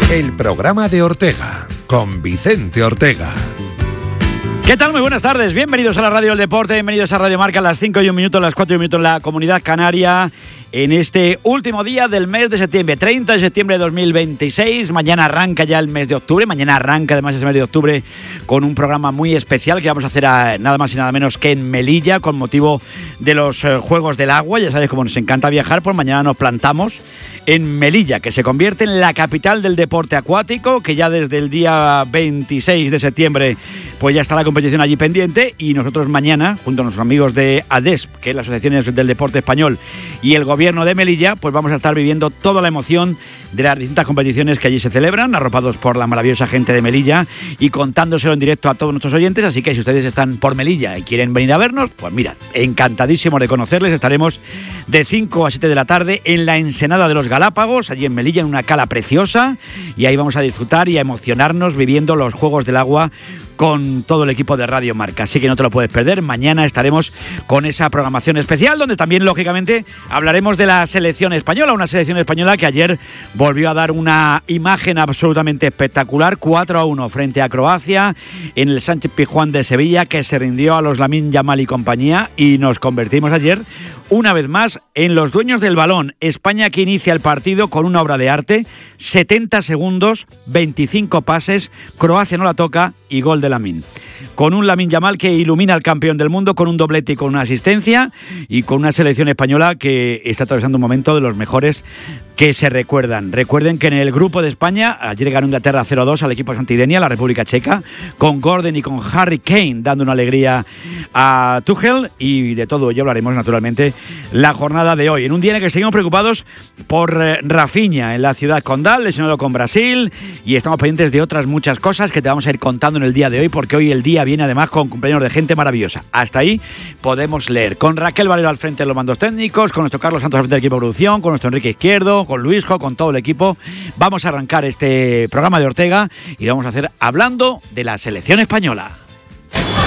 El programa de Ortega, con Vicente Ortega. ¿Qué tal? Muy buenas tardes. Bienvenidos a la Radio del Deporte, bienvenidos a Radio Marca a las 5 y 1 minuto, a las 4 y 1 minuto en la Comunidad Canaria. En este último día del mes de septiembre, 30 de septiembre de 2026. Mañana arranca ya el mes de octubre. Mañana arranca además ese mes de octubre con un programa muy especial que vamos a hacer nada más y nada menos que en Melilla, con motivo de los Juegos del Agua. Ya sabes, como nos encanta viajar, pues mañana nos plantamos en Melilla, que se convierte en la capital del deporte acuático, que ya desde el día 26 de septiembre pues ya está la competición allí pendiente, y nosotros mañana, junto a nuestros amigos de ADESP, que es la Asociación del Deporte Español, y el Gobierno de Melilla, pues vamos a estar viviendo toda la emoción de las distintas competiciones que allí se celebran, arropados por la maravillosa gente de Melilla y contándoselo en directo a todos nuestros oyentes. Así que si ustedes están por Melilla y quieren venir a vernos, pues mira, encantadísimos de conocerles. Estaremos de 5 a 7 de la tarde en la Ensenada de los Galápagos, allí en Melilla, en una cala preciosa, y ahí vamos a disfrutar y a emocionarnos viviendo los Juegos del Agua con todo el equipo de Radio Marca. Así que no te lo puedes perder. Mañana estaremos con esa programación especial, donde también, lógicamente, hablaremos de la selección española. Una selección española que ayer volvió a dar una imagen absolutamente espectacular. 4-1 frente a Croacia en el Sánchez Pizjuán de Sevilla, que se rindió a los Lamine Yamal y compañía, y nos convertimos ayer una vez más en los dueños del balón. España, que inicia el partido con una obra de arte, 70 segundos, 25 pases, Croacia no la toca y gol de Lamine. Con un Lamine Yamal que ilumina al campeón del mundo con un doblete y con una asistencia, y con una selección española que está atravesando un momento de los mejores que se recuerdan. Recuerden que en el grupo de España, ayer ganó Inglaterra 0-2 al equipo de Santidenia, la República Checa, con Gordon y con Harry Kane dando una alegría a Tuchel, y de todo ello hablaremos naturalmente la jornada de hoy. En un día en el que seguimos preocupados por Rafinha en la ciudad condal, lesionado con Brasil, y estamos pendientes de otras muchas cosas que te vamos a ir contando en el día de hoy, porque hoy el día viene además con cumpleaños de gente maravillosa. Hasta ahí podemos leer. Con Raquel Valero al frente de los mandos técnicos, con nuestro Carlos Santos al frente del equipo de producción, con nuestro Enrique Izquierdo, con Luisjo, con todo el equipo. Vamos a arrancar este programa de Ortega y lo vamos a hacer hablando de la selección española.